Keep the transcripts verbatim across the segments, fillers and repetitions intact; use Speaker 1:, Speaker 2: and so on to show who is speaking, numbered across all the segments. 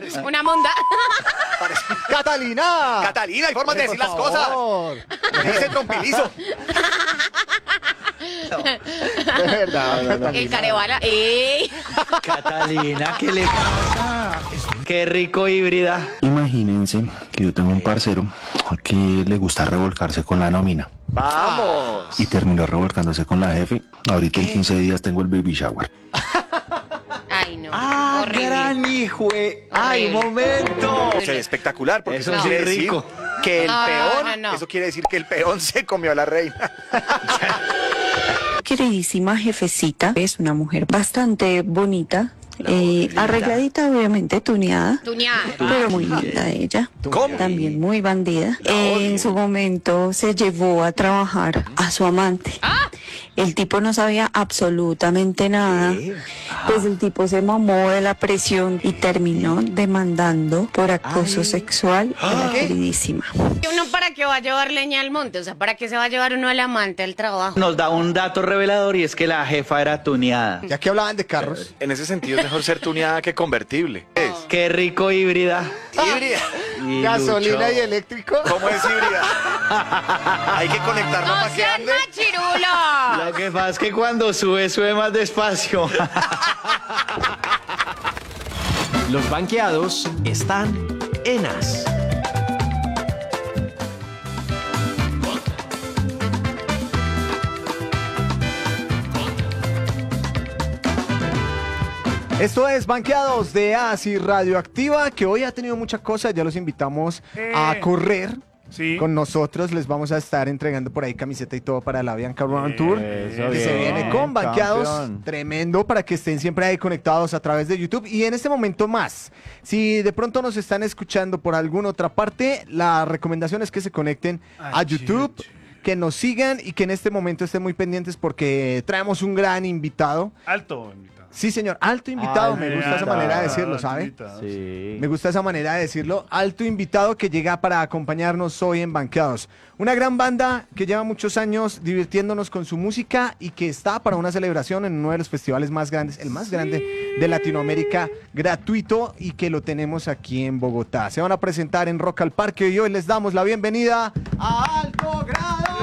Speaker 1: Una monda.
Speaker 2: ¡Catalina!
Speaker 3: Catalina, hay formas de decir las cosas. Me dice trompilizo.
Speaker 2: De verdad, Catalina.
Speaker 1: El carebala. ¡Ey!
Speaker 4: Catalina, ¿qué le pasa? Qué rico híbrida.
Speaker 5: Imagínense que yo tengo un parcero que le gusta revolcarse con la nómina
Speaker 3: Vamos.
Speaker 5: y terminó revolcándose con la jefe. Ahorita en quince días tengo el baby shower.
Speaker 1: Ay, no.
Speaker 4: Ah,
Speaker 1: horrible.
Speaker 4: gran hijo. eh. ¡Ay,
Speaker 1: Horrible.
Speaker 4: momento!
Speaker 3: Se ve espectacular porque eso,
Speaker 4: Eso sí,
Speaker 3: quiere decir
Speaker 4: rico.
Speaker 3: que el
Speaker 1: No,
Speaker 3: peón,
Speaker 1: no, no.
Speaker 3: eso quiere decir que el peón se comió a la reina.
Speaker 6: Queridísima jefecita, es una mujer bastante bonita, eh, arregladita, obviamente, tuneada,
Speaker 1: Tuñada.
Speaker 6: pero muy linda ella.
Speaker 3: ¿Cómo?
Speaker 6: También muy bandida. Eh, en su momento se llevó a trabajar a su amante. El tipo no sabía absolutamente nada. Pues el tipo se mamó de la presión y terminó demandando por acoso sexual a la queridísima.
Speaker 1: ¿Y uno para qué va a llevar leña al monte? O sea, ¿para qué se va a llevar uno al amante al trabajo?
Speaker 4: Nos da un dato revelador y es que la jefa era tuneada.
Speaker 2: Ya que hablaban de carros.
Speaker 3: En ese sentido es mejor ser tuneada que convertible. Es
Speaker 4: Qué rico híbrida.
Speaker 3: híbrida.
Speaker 4: Y
Speaker 2: Gasolina
Speaker 4: Lucho.
Speaker 2: y eléctrico.
Speaker 3: ¿Cómo es híbrida? Hay que conectarlo
Speaker 1: ¡No
Speaker 3: para que
Speaker 1: seas
Speaker 3: ande.
Speaker 1: machirulo!
Speaker 4: Lo que pasa es que cuando sube, sube más despacio.
Speaker 7: Los banqueados están en As.
Speaker 2: Esto es Banqueados de Asi Radioactiva, que hoy ha tenido muchas cosas. Ya los invitamos a correr
Speaker 8: Sí.
Speaker 2: con nosotros. Les vamos a estar entregando por ahí camiseta y todo para la Bianca Run Tour.
Speaker 8: Eso,
Speaker 2: Que se
Speaker 8: bien,
Speaker 2: viene con Banqueados.
Speaker 8: campeón.
Speaker 2: Tremendo para que estén siempre ahí conectados a través de YouTube. Y en este momento más, si de pronto nos están escuchando por alguna otra parte, la recomendación es que se conecten a
Speaker 8: Ay,
Speaker 2: YouTube,
Speaker 8: chiche.
Speaker 2: que nos sigan y que en este momento estén muy pendientes porque traemos un gran invitado.
Speaker 8: Alto invitado.
Speaker 2: Sí, señor, alto invitado,
Speaker 8: Ay,
Speaker 2: me gusta esa
Speaker 8: alto,
Speaker 2: manera de decirlo,
Speaker 8: alto
Speaker 2: ¿sabe?
Speaker 8: invitado.
Speaker 7: Sí.
Speaker 2: Me gusta esa manera de decirlo. Alto invitado que llega para acompañarnos hoy en Banqueados. Una gran banda que lleva muchos años divirtiéndonos con su música y que está para una celebración en uno de los festivales más grandes, el más grande de Latinoamérica, gratuito, y que lo tenemos aquí en Bogotá. Se van a presentar en Rock al Parque y hoy les damos la bienvenida a Alto Grado.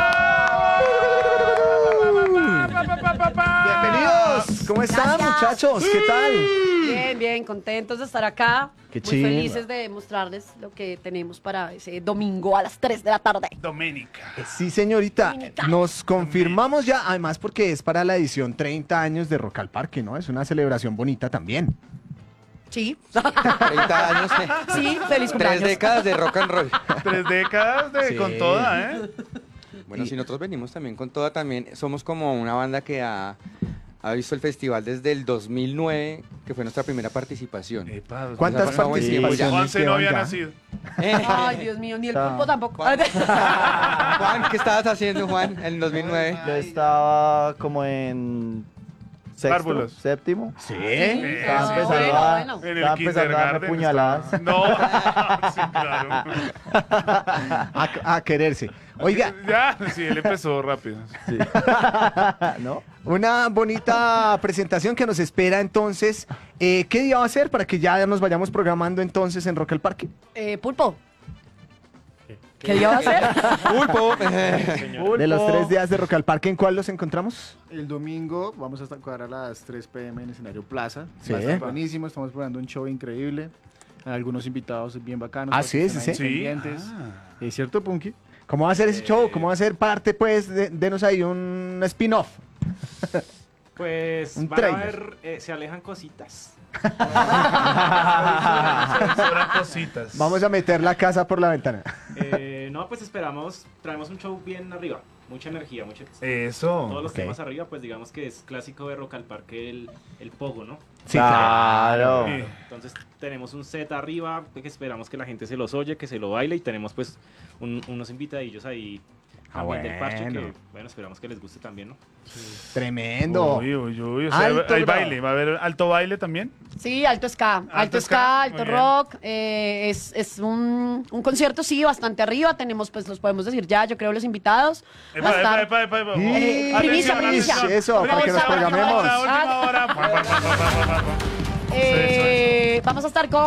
Speaker 2: Bienvenidos. ¿Cómo están, muchachos? ¿Qué tal?
Speaker 9: Bien, bien, contentos de estar acá.
Speaker 2: Qué
Speaker 9: Muy
Speaker 2: chimba.
Speaker 9: felices de mostrarles lo que tenemos para ese domingo a las tres de la tarde.
Speaker 8: Doménica.
Speaker 2: Sí, señorita,
Speaker 9: Dominica.
Speaker 2: nos confirmamos ya, además porque es para la edición treinta años de Rock al Parque, ¿no? Es una celebración bonita también.
Speaker 9: Sí.
Speaker 10: treinta años, eh.
Speaker 9: Sí, feliz cumpleaños.
Speaker 10: Tres décadas de rock and roll.
Speaker 8: Tres décadas de,
Speaker 10: Sí.
Speaker 8: con toda, ¿eh?
Speaker 10: Bueno, si nosotros venimos también con toda, también somos como una banda que ha, ha visto el festival desde el dos mil nueve, que fue nuestra primera participación.
Speaker 8: Epa, dos-
Speaker 2: ¿Cuántas
Speaker 10: Esa fue una buena
Speaker 2: participaciones
Speaker 8: Juanse no
Speaker 2: llevan
Speaker 8: había
Speaker 2: ya?
Speaker 8: nacido.
Speaker 10: Eh,
Speaker 9: Ay, Dios mío, ni el pulpo tampoco.
Speaker 10: Juan. Juan, ¿qué estabas haciendo, Juan, en el dos mil nueve?
Speaker 7: Yo estaba como en sexto,
Speaker 8: Párvulos.
Speaker 7: séptimo.
Speaker 2: Sí.
Speaker 7: Estaba
Speaker 8: sí,
Speaker 7: empezando,
Speaker 9: bueno,
Speaker 7: a,
Speaker 9: bueno.
Speaker 8: En el
Speaker 7: estaba empezando a darme
Speaker 8: kindergarten
Speaker 7: puñaladas.
Speaker 8: estaba- No, sí, claro.
Speaker 2: A, a quererse. Oiga,
Speaker 8: Ya, sí, él empezó rápido.
Speaker 7: ¿No?
Speaker 2: una bonita presentación que nos espera entonces. Eh, ¿Qué día va a ser para que ya nos vayamos programando entonces en Rock al Parque?
Speaker 9: Eh, pulpo. ¿Qué día va a ser?
Speaker 10: Pulpo.
Speaker 2: De los tres días de Rock al Parque, ¿en cuál los encontramos?
Speaker 11: El domingo vamos a estar a las tres p m en escenario Plaza.
Speaker 2: Sí.
Speaker 11: Va a estar buenísimo, estamos probando un show increíble. Hay algunos invitados bien bacanos.
Speaker 2: Ah,
Speaker 11: para
Speaker 2: sí,
Speaker 11: que
Speaker 2: sí,
Speaker 11: estén
Speaker 2: sí.
Speaker 11: ahí
Speaker 8: Sí.
Speaker 11: pendientes.
Speaker 8: Ah.
Speaker 11: ¿Es cierto, Punky?
Speaker 2: ¿Cómo va a ser ese show? ¿Cómo va a ser parte, pues? De- denos ahí un spin-off.
Speaker 12: Pues
Speaker 2: Un
Speaker 12: van a
Speaker 2: trailer.
Speaker 12: ver, eh, se alejan cositas.
Speaker 8: Sobran cositas.
Speaker 2: Vamos a meter la casa por la ventana.
Speaker 12: Eh, no, pues esperamos, traemos un show bien arriba, mucha energía, mucha...
Speaker 8: Eso.
Speaker 12: Todos los
Speaker 2: ok.
Speaker 12: temas arriba, pues digamos que es clásico de Rock al Parque el, el pogo, ¿no?
Speaker 2: Sí,
Speaker 7: Claro.
Speaker 8: Sí.
Speaker 12: Entonces tenemos un set arriba que esperamos que la gente se los oye, que se lo baile y tenemos pues un- unos invitadillos ahí
Speaker 2: Ah,
Speaker 12: también del parche
Speaker 2: bueno.
Speaker 12: que, bueno, esperamos que les guste también, ¿no?
Speaker 2: Tremendo.
Speaker 8: Uy, uy, uy. O sea,
Speaker 2: Alto
Speaker 8: hay
Speaker 2: grado.
Speaker 8: baile. ¿Va a haber alto baile también?
Speaker 9: Sí, alto ska. Alto,
Speaker 8: Alto ska,
Speaker 9: ska,
Speaker 8: muy
Speaker 9: alto
Speaker 8: bien.
Speaker 9: rock. eh, es es un, un concierto, sí, bastante arriba. Tenemos, pues, los podemos decir ya, yo creo, los invitados. Va a
Speaker 8: Epa,
Speaker 9: estar-
Speaker 8: epa, epa, epa, epa.
Speaker 9: Eh,
Speaker 8: Atención,
Speaker 9: primicia, primicia.
Speaker 8: atención.
Speaker 2: Eso, para que nos
Speaker 8: Última hora,
Speaker 2: programemos.
Speaker 8: Última hora, última hora.
Speaker 9: Eh, vamos a estar con